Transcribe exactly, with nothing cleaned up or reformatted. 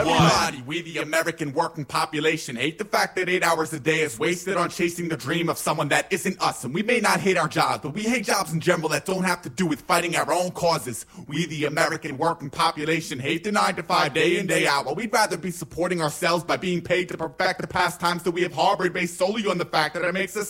Everybody, we the American working population hate the fact that eight hours a day is wasted on chasing the dream of someone that isn't us. And we may not hate our jobs, but we hate jobs in general that don't have to do with fighting our own causes. We the American working population hate the nine to five day in day out. Well, we'd rather be supporting ourselves by being paid to perfect the pastimes that we have harbored based solely on the fact that it makes us